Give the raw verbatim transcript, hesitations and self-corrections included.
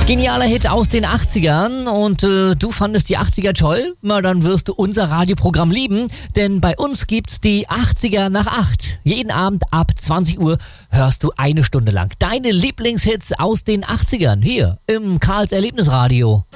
Genialer Hit aus den achtzigern und äh, du fandest die achtziger toll? Na, dann wirst du unser Radioprogramm lieben, denn bei uns gibt's die achtziger nach acht. Jeden Abend ab zwanzig Uhr hörst du eine Stunde lang deine Lieblingshits aus den achtzigern hier im Karls Erlebnisradio.